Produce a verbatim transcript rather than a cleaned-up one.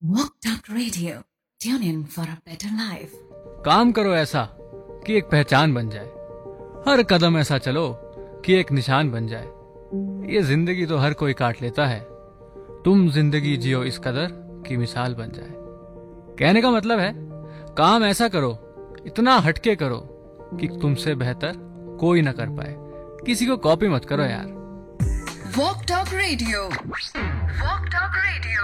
Walk Talk Radio. Tune in for a better life. काम करो ऐसा कि एक पहचान बन जाए, हर कदम ऐसा चलो कि एक निशान बन जाए। ये जिंदगी तो हर कोई काट लेता है, तुम जिंदगी जियो इस कदर कि मिसाल बन जाए। कहने का मतलब है काम ऐसा करो, इतना हटके करो कि तुमसे बेहतर कोई ना कर पाए। किसी को कॉपी मत करो यार। Walk Talk Radio. Walk Talk Radio.